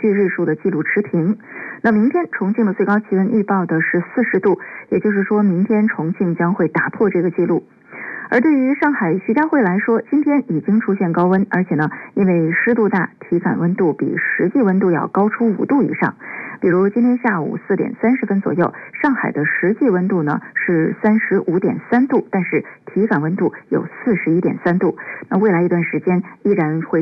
续日数的记录持平。那明天重庆的最高气温预报的是40度，也就是说明天重庆将会打破这个记录。而对于上海徐家汇来说，今天已经出现高温，而且呢，因为湿度大，体感温度比实际温度要高出5度以上。比如今天下午4点30分左右，上海的实际温度呢是35.3度，但是体感温度有41.3度。那未来一段时间依然会